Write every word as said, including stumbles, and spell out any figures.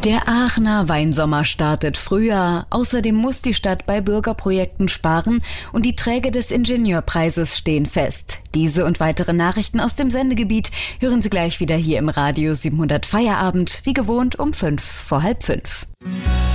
Der Aachener Weinsommer startet früher. Außerdem muss die Stadt bei Bürgerprojekten sparen und die Träger des Ingenieurpreises stehen fest. Diese und weitere Nachrichten aus dem Sendegebiet hören Sie gleich wieder hier im Radio siebenhundert Feierabend, wie gewohnt um fünf vor halb fünf.